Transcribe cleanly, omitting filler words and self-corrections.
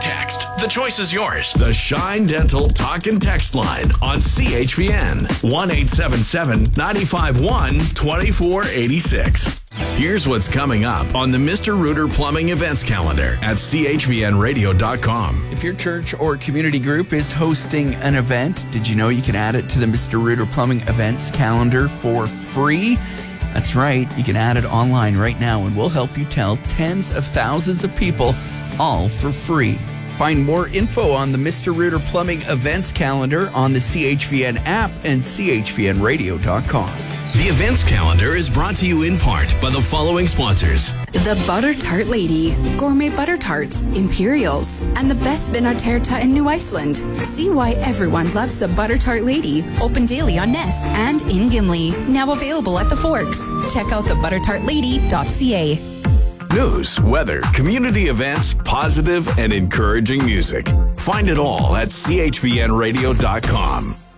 text. The choice is yours. The Shine Dental Talk and Text line on CHVN 1-877-951-2486. Here's what's coming up on the Mr. Rooter Plumbing Events Calendar at chvnradio.com. If your church or community group is hosting an event, did you know you can add it to the Mr. Rooter Plumbing Events Calendar for free? That's right. You can add it online right now, and we'll help you tell tens of thousands of people, all for free. Find more info on the Mr. Rooter Plumbing Events Calendar on the CHVN app and chvnradio.com. The events calendar is brought to you in part by the following sponsors. The Butter Tart Lady, gourmet butter tarts, Imperials, and the best Spinarterta in New Iceland. See why everyone loves the Butter Tart Lady. Open daily on Ness and in Gimli. Now available at the Forks. Check out thebuttertartlady.ca. News, weather, community events, positive and encouraging music. Find it all at chvnradio.com.